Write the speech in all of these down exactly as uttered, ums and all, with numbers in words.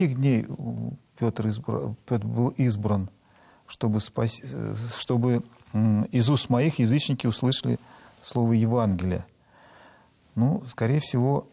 Каких дней Петр, избран, Петр был избран, чтобы, спаси, чтобы из уст моих язычники услышали слово Евангелия? Ну, скорее всего,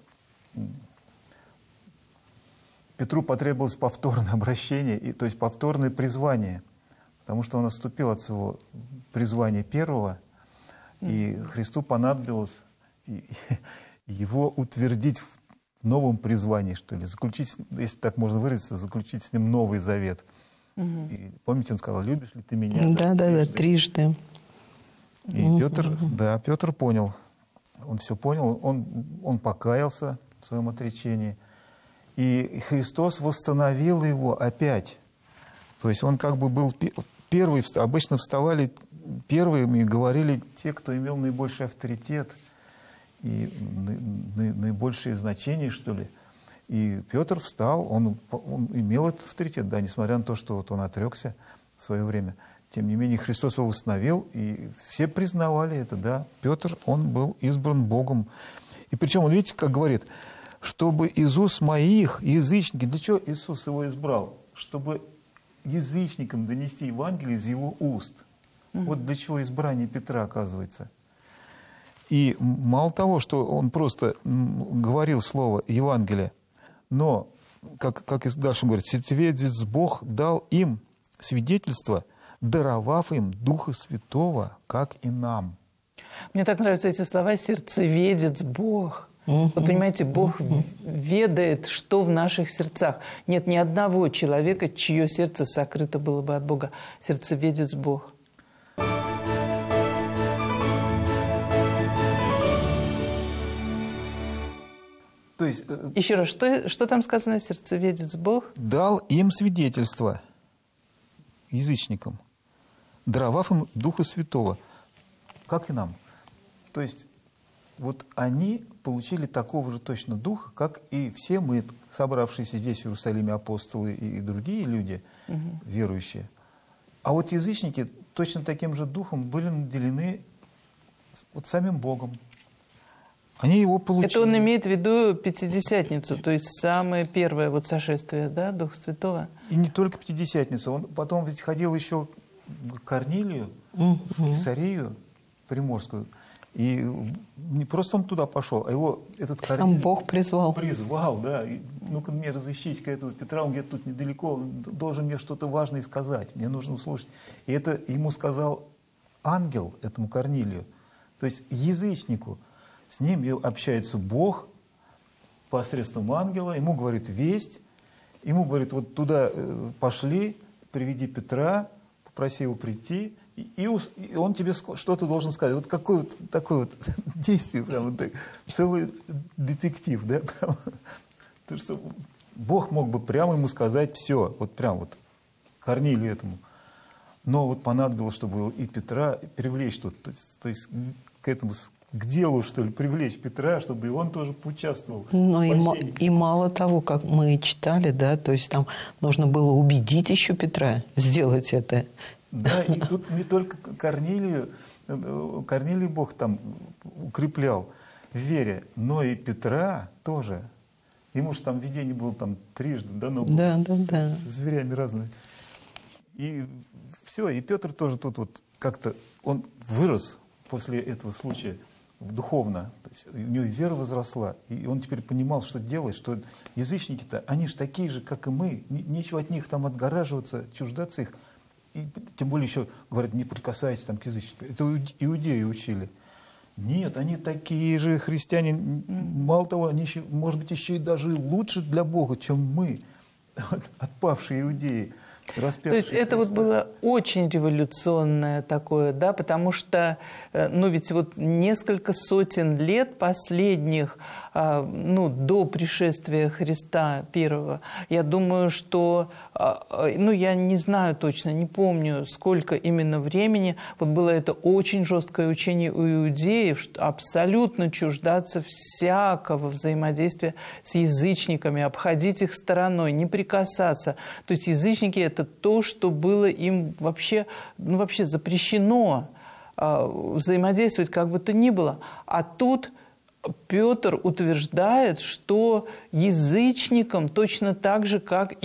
Петру потребовалось повторное обращение, и, то есть повторное призвание, потому что он отступил от своего призвания первого, и Христу понадобилось его утвердить в новом призвании, что ли, заключить, если так можно выразиться, заключить с ним новый завет. Угу. И, помните, он сказал: любишь ли ты меня? Да, да, да, трижды. И угу. Петр, да, Петр понял, он все понял, он, он покаялся в своем отречении, и Христос восстановил его опять. То есть он как бы был первый, обычно вставали первыми, говорили те, кто имел наибольший авторитет и наибольшее значение, что ли. И Петр встал, он, он имел этот авторитет, да, несмотря на то, что вот он отрекся в свое время. Тем не менее, Христос его восстановил, и все признавали это, да. Петр, он был избран Богом. И причем, он, видите, как говорит, чтобы из уст моих язычники, для чего Иисус его избрал? Чтобы язычникам донести Евангелие из его уст. Mm-hmm. Вот для чего избрание Петра, оказывается. И мало того, что он просто говорил слово Евангелие, но, как, как и дальше говорит, «Святоведец Бог дал им свидетельство, даровав им Духа Святого, как и нам». Мне так нравятся эти слова «сердцеведец Бог». Uh-huh. Вот понимаете, Бог uh-huh. ведает, что в наших сердцах. Нет ни одного человека, чье сердце сокрыто было бы от Бога. Сердцеведец Бог. То есть, еще раз, что, что там сказано? Сердцеведец Бог? Дал им свидетельство, язычникам, даровав им Духа Святого, как и нам. То есть вот они получили такого же точно Духа, как и все мы, собравшиеся здесь в Иерусалиме апостолы и другие люди, угу. верующие. А вот язычники точно таким же Духом были наделены вот самим Богом. Они его получили. Это он имеет в виду Пятидесятницу, то есть самое первое вот сошествие, да, Духа Святого? И не только Пятидесятницу. Он потом ведь ходил еще к Корнилию, угу. в Кесарию Приморскую. И не просто он туда пошел, а его этот Корнилий... Сам Бог призвал. Призвал, да. Ну-ка мне разыщите-ка этого Петра, он где-то тут недалеко, он должен мне что-то важное сказать, мне нужно услышать. И это ему сказал ангел, этому Корнилию, то есть язычнику. С ним общается Бог посредством ангела, ему говорит весть, ему говорит, вот туда пошли, приведи Петра, попроси его прийти, и, и он тебе что-то должен сказать. Вот какое вот такое вот действие, прям вот, целый детектив, да? Прям, то, что Бог мог бы прямо ему сказать все, вот прям вот Корнилию этому. Но вот понадобилось, чтобы и Петра привлечь тут, то есть, то есть к этому, к делу, что ли, привлечь Петра, чтобы и он тоже поучаствовал. Ну и, и мало того, как мы читали, да, то есть там нужно было убедить еще Петра сделать это. Да, и тут не только Корнилию, Корнилий Бог там укреплял в вере, но и Петра тоже. Ему же там видение было там трижды, да, но да, с, да, да. с зверями разные. И все, и Петр тоже тут вот как-то, он вырос после этого случая духовно, то есть у него вера возросла, и он теперь понимал, что делать, что язычники-то, они же такие же, как и мы, нечего от них там отгораживаться, чуждаться их. И тем более еще говорят, не прикасайтесь там к язычникам. Это иудеи учили. Нет, они такие же христиане. Мало того, они еще, может быть, еще и даже лучше для Бога, чем мы, отпавшие иудеи. То есть это вот было очень революционное такое, да, потому что, ну ведь вот несколько сотен лет последних, ну, до пришествия Христа первого, я думаю, что, ну, я не знаю точно, не помню, сколько именно времени, вот было это очень жесткое учение у иудеев, что абсолютно чуждаться всякого взаимодействия с язычниками, обходить их стороной, не прикасаться. То есть язычники — это то, что было им вообще, ну, вообще запрещено взаимодействовать как бы то ни было. А тут Петр утверждает, что язычникам точно так же, как и